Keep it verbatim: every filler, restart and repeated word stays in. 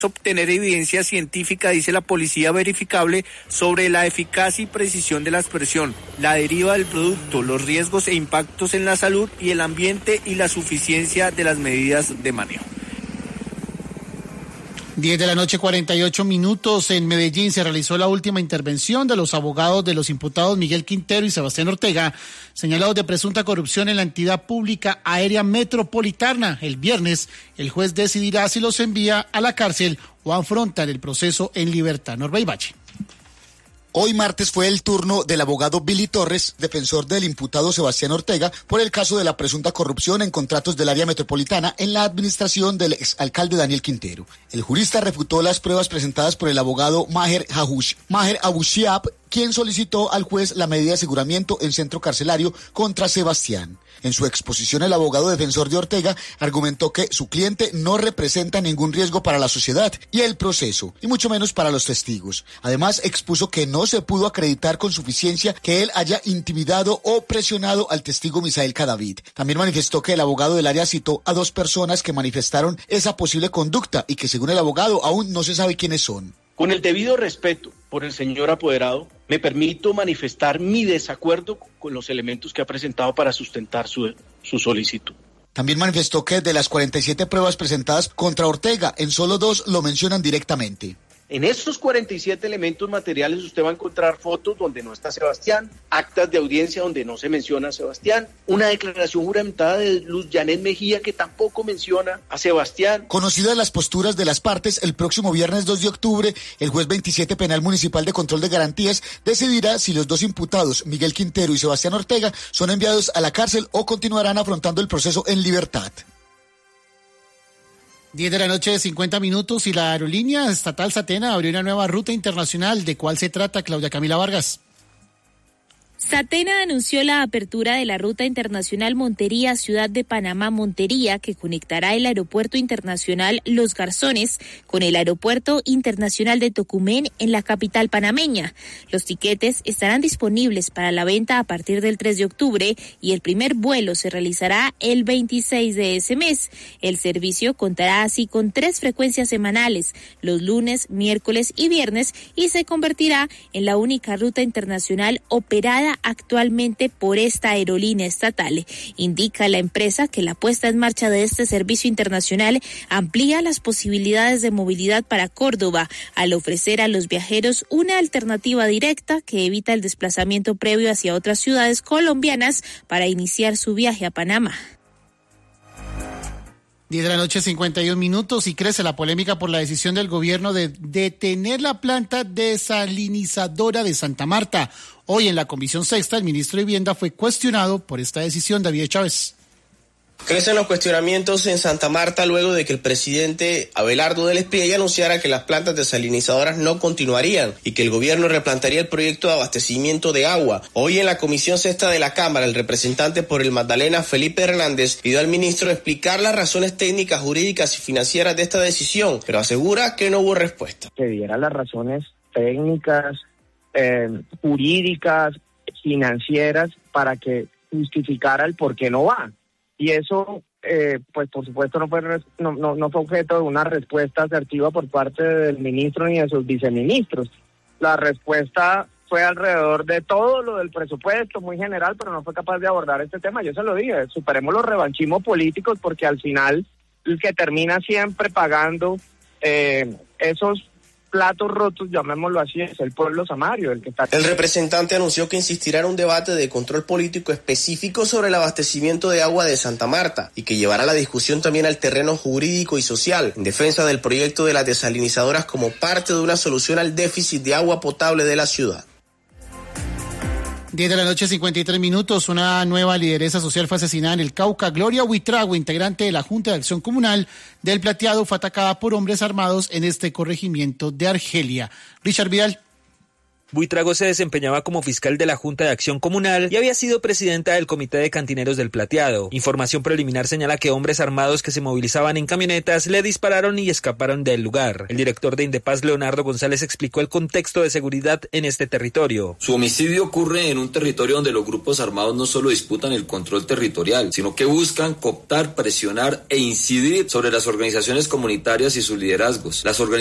obtener evidencia científica, dice la policía, verificable sobre la eficacia y precisión de la aspersión, la deriva del producto, los riesgos e impactos en la salud y el ambiente y la suficiencia de las medidas de manejo. diez de la noche, cuarenta y ocho minutos. En Medellín se realizó la última intervención de los abogados de los imputados Miguel Quintero y Sebastián Ortega, señalados de presunta corrupción en la entidad pública aérea metropolitana. El viernes, el juez decidirá si los envía a la cárcel o afrontan el proceso en libertad. Norbey Bache. Hoy martes fue el turno del abogado Billy Torres, defensor del imputado Sebastián Ortega, por el caso de la presunta corrupción en contratos del área metropolitana en la administración del exalcalde Daniel Quintero. El jurista refutó las pruebas presentadas por el abogado Maher Hahush, Maher Abushiab, quien solicitó al juez la medida de aseguramiento en centro carcelario contra Sebastián. En su exposición, el abogado defensor de Ortega argumentó que su cliente no representa ningún riesgo para la sociedad y el proceso, y mucho menos para los testigos. Además, expuso que no se pudo acreditar con suficiencia que él haya intimidado o presionado al testigo Misael Cadavid. También manifestó que el abogado del área citó a dos personas que manifestaron esa posible conducta y que, según el abogado, aún no se sabe quiénes son. Con el debido respeto por el señor apoderado, me permito manifestar mi desacuerdo con los elementos que ha presentado para sustentar su, su solicitud. También manifestó que de las cuarenta y siete pruebas presentadas contra Ortega, en solo dos lo mencionan directamente. En estos cuarenta y siete elementos materiales usted va a encontrar fotos donde no está Sebastián, actas de audiencia donde no se menciona a Sebastián, una declaración juramentada de Luz Janet Mejía que tampoco menciona a Sebastián. Conocidas las posturas de las partes, el próximo viernes dos de octubre, el juez veintisiete Penal Municipal de Control de Garantías decidirá si los dos imputados, Miguel Quintero y Sebastián Ortega, son enviados a la cárcel o continuarán afrontando el proceso en libertad. diez de la noche, cincuenta minutos, y la aerolínea estatal Satena abrió una nueva ruta internacional. ¿De cuál se trata, Claudia Camila Vargas? Satena anunció la apertura de la ruta internacional Montería, Ciudad de Panamá, Montería, que conectará el aeropuerto internacional Los Garzones con el aeropuerto internacional de Tocumen en la capital panameña. Los tiquetes estarán disponibles para la venta a partir del tres de octubre y el primer vuelo se realizará el veintiséis de ese mes. El servicio contará así con tres frecuencias semanales, los lunes, miércoles y viernes, y se convertirá en la única ruta internacional operada actualmente por esta aerolínea estatal. Indica la empresa que la puesta en marcha de este servicio internacional amplía las posibilidades de movilidad para Córdoba al ofrecer a los viajeros una alternativa directa que evita el desplazamiento previo hacia otras ciudades colombianas para iniciar su viaje a Panamá. diez de la noche, cincuenta y un minutos, y crece la polémica por la decisión del gobierno de detener la planta desalinizadora de Santa Marta. Hoy en la Comisión Sexta, el ministro de Vivienda fue cuestionado por esta decisión. David Chávez. Crecen los cuestionamientos en Santa Marta luego de que el presidente Abelardo del Espriella anunciara que las plantas desalinizadoras no continuarían y que el gobierno replantearía el proyecto de abastecimiento de agua. Hoy en la Comisión Sexta de la Cámara, el representante por el Magdalena, Felipe Hernández, pidió al ministro explicar las razones técnicas, jurídicas y financieras de esta decisión, pero asegura que no hubo respuesta. Que diera las razones técnicas, eh, jurídicas, financieras, para que justificara el por qué no va. Y eso, eh, pues por supuesto, no fue, no, no, no fue objeto de una respuesta asertiva por parte del ministro ni de sus viceministros. La respuesta fue alrededor de todo lo del presupuesto, muy general, pero no fue capaz de abordar este tema. Yo se lo dije, superemos los revanchismos políticos, porque al final el que termina siempre pagando eh, esos platos rotos, llamémoslo así, es el pueblo samario. El que está... El representante anunció que insistirá en un debate de control político específico sobre el abastecimiento de agua de Santa Marta y que llevará la discusión también al terreno jurídico y social en defensa del proyecto de las desalinizadoras como parte de una solución al déficit de agua potable de la ciudad. diez de la noche, cincuenta y tres minutos, una nueva lideresa social fue asesinada en el Cauca. Gloria Huitrago, integrante de la Junta de Acción Comunal del Plateado, fue atacada por hombres armados en este corregimiento de Argelia. Richard Vidal. Buitrago se desempeñaba como fiscal de la Junta de Acción Comunal y había sido presidenta del Comité de Cantineros del Plateado. Información preliminar señala que hombres armados que se movilizaban en camionetas le dispararon y escaparon del lugar. El director de Indepaz, Leonardo González, explicó el contexto de seguridad en este territorio. Su homicidio ocurre en un territorio donde los grupos armados no solo disputan el control territorial, sino que buscan cooptar, presionar e incidir sobre las organizaciones comunitarias y sus liderazgos. Las organizaciones